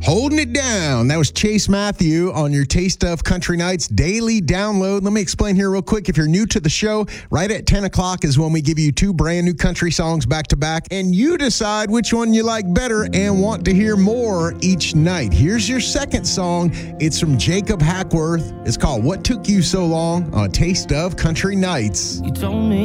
Holding it down. That was Chase Matthew on your Taste of Country Nights daily download. Let me explain here real quick. If you're new to the show, right at 10 o'clock is when we give you two brand new country songs back to back, and you decide which one you like better and want to hear more each night. Here's your second song. It's from Jacob Hackworth. It's called What Took You So Long on Taste of Country Nights. You told me